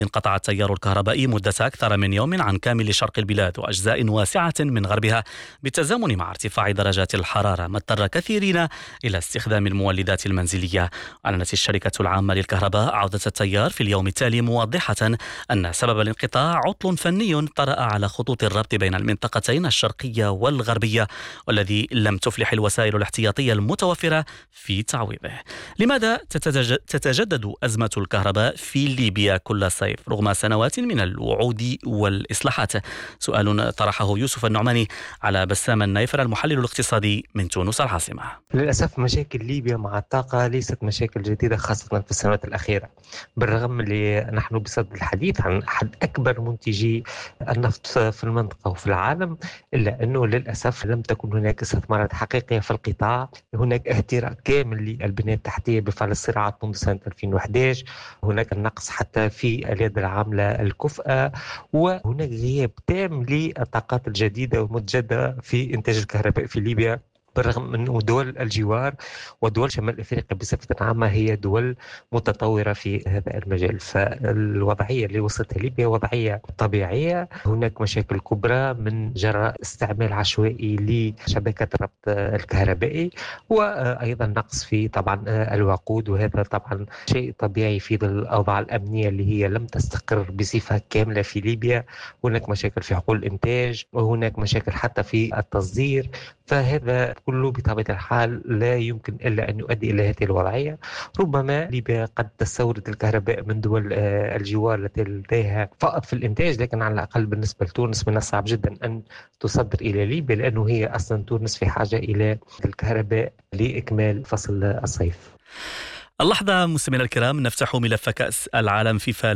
انقطع التيار الكهربائي مدة أكثر من يوم عن كامل شرق البلاد وأجزاء واسعة من غربها بالتزامن مع ارتفاع درجات الحرارة، ما اضطر كثيرين إلى استخدام المولدات المنزلية. أعلنت الشركة العامة للكهرباء عودة التيار في اليوم التالي، موضحة أن سبب الانقطاع عطل فني طرأ على خطوط الربط بين المنطقتين الشرقية والغربية، والذي لم تفلح الوسائل الاحتياطية المتوفرة في تعويضه. لماذا تتجدد أزمة الكهرباء في ليبيا كل صيف رغم سنوات من الوعود والإصلاحات؟ سؤال طرحه يوسف النعماني على بسام النايفر المحلل الاقتصادي من تونس العاصمة. للأسف مشاكل ليبيا مع الطاقة ليست مشاكل جديدة خاصة في السنوات الأخيرة، بالرغم اللي نحن بصدد الحديث عن أحد أكبر منتجي النفط في المنطقة وفي العالم، إلا أنه للأسف لم تكن هناك استثمارات حقيقية في القطاع. هناك اهتراء كامل للبنية التحتية بفعل الصراعات منذ سنة 2011، هناك النقص حتى في اليد العاملة الكفءة، وهناك غياب تام للطاقات الجديدة والمتجددة في إنتاج الكهرباء في ليبيا، بالرغم أن دول الجوار ودول شمال أفريقيا بصفة عامة هي دول متطورة في هذا المجال. فالوضعية اللي وصلتها ليبيا وضعية طبيعية. هناك مشاكل كبرى من جراء استعمال عشوائي لشبكات الربط الكهربائي، وأيضا نقص في طبعا الوقود، وهذا طبعا شيء طبيعي في ظل الأوضاع الأمنية اللي هي لم تستقر بصفة كاملة في ليبيا. هناك مشاكل في حقول الإنتاج، وهناك مشاكل حتى في التصدير. فهذا كله بطبيعة الحال لا يمكن إلا أن يؤدي إلى هذه الوضعية. ربما ليبيا قد تستورد الكهرباء من دول الجوار التي لديها فائض في الإنتاج، لكن على الأقل بالنسبة لتونس من الصعب جدا أن تصدر إلى ليبيا، لأنه هي أصلا تونس في حاجة إلى الكهرباء لإكمال فصل الصيف. اللحظة مستمعينا الكرام نفتح ملف كأس العالم فيفا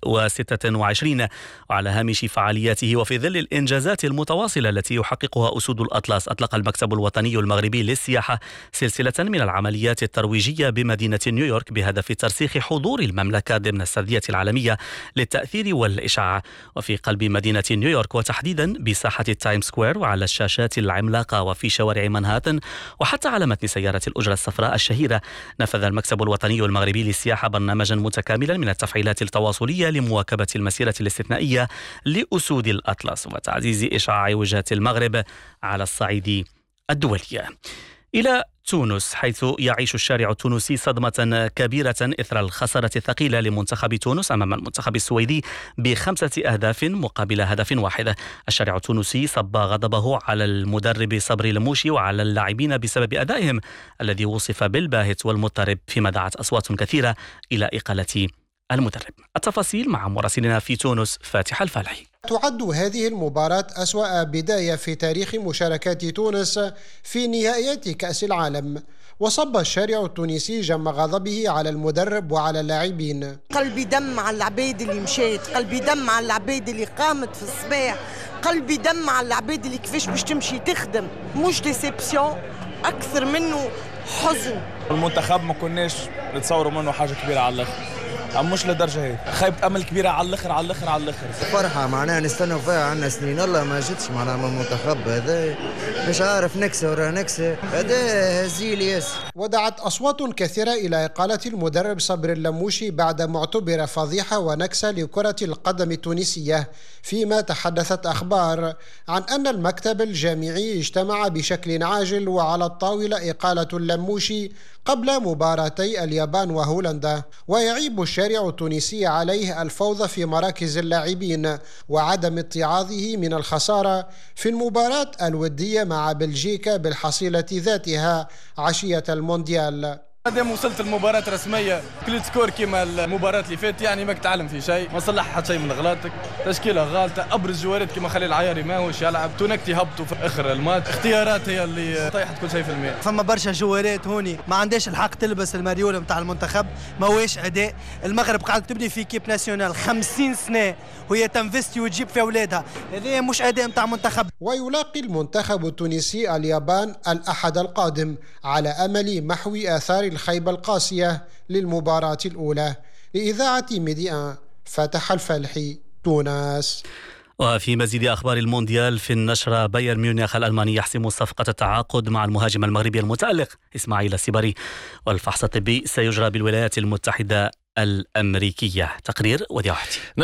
2026 وعلى هامش فعالياته وفي ظل الإنجازات المتواصلة التي يحققها أسود الأطلس، أطلق المكتب الوطني المغربي للسياحة سلسلة من العمليات الترويجية بمدينة نيويورك بهدف ترسيخ حضور المملكة ضمن السردية العالمية للتأثير والإشعاع. وفي قلب مدينة نيويورك وتحديدا بساحة التايم سكوير وعلى الشاشات العملاقة وفي شوارع منهاتن وحتى على متن سيارة الأجرة الصفراء الشهيرة، نفذ المكتب الوطني المغربي للسياحة برنامجا متكاملا من التفعيلات التواصلية لمواكبة المسيرة الاستثنائية لأسود الأطلس وتعزيز إشعاع وجهة المغرب على الصعيد الدولي. إلى تونس، حيث يعيش الشارع التونسي صدمة كبيرة إثر الخسارة الثقيلة لمنتخب تونس أمام المنتخب السويدي ب5 أهداف مقابل هدف واحد. الشارع التونسي صب غضبه على المدرب صبري الموشي وعلى اللاعبين بسبب أدائهم الذي وصف بالباهت والمضطرب، فيما دعت أصوات كثيرة إلى إقالة المدرب. التفاصيل مع مراسلنا في تونس فاتح الفالحي. تعد هذه المباراة أسوأ بداية في تاريخ مشاركات تونس في نهائيات كأس العالم، وصب الشارع التونسي جم غضبه على المدرب وعلى اللاعبين. قلبي دم على العبيد اللي مشيت، قلبي دم على العبيد اللي قامت في الصباح، قلبي دم على العبيد اللي كيفاش باش تمشي تخدم. مش ديسيبسيون أكثر منه حزن. المنتخب ما كناش نتصوروا منه حاجة كبيرة على الآخر، مش لدرجة هيك، خيبة أمل كبيرة على الآخر على الآخر على الآخر. فرحة معناها نستنوا فيها عنا سنين، الله ما جتش معناها من المنتخب هذا، مش عارف نكسة ورا نكسة، هذا هزيل ياسر. ودعت أصوات كثيرة إلى إقالة المدرب صبري اللموشي بعد ما اعتبر فضيحة ونكسة لكرة القدم التونسية، فيما تحدثت أخبار عن أن المكتب الجامعي اجتمع بشكل عاجل وعلى الطاولة إقالة اللموشي قبل مباراتي اليابان وهولندا. ويعيب الشارع التونسي عليه الفوضى في مراكز اللاعبين وعدم اتعاظه من الخسارة في المباراة الودية مع بلجيكا بالحصيلة ذاتها عشية المونديال. مادام وصلت المباراة رسمية كل سكور كيما المباراة اللي فات، يعني ماك تعلم في شيء، ما صلح حتى شيء من غلطك، تشكيلة غالطة، أبرز جوارات كيما خليل العياري ماهوش يلعب، تونكتي هبطوا في آخر الماتش، اختيارات هي اللي طيحت كل شيء في الماء. فما برشا جوارات هوني ما عندهاش الحق تلبس الماريول نتاع المنتخب، ما هوش أداء. المغرب قاعد تبني في كيب ناسيونال 50 سنة وهي تنفستي وتجيب في أولادها، هذا مش أداء نتاع منتخب. ويلاقي المنتخب التونسي اليابان الأحد القادم على أمل محو آثار الخيبة القاسية للمباراة الأولى. لإذاعة ميديا فتح الفالحي، تونس. وفي مزيد أخبار المونديال في النشرة، بايرن ميونخ الألماني يحسم صفقة التعاقد مع المهاجم المغربي المتألق إسماعيل السبري، والفحص الطبي سيجرى بالولايات المتحدة الأمريكية. تقرير وديع وحدي.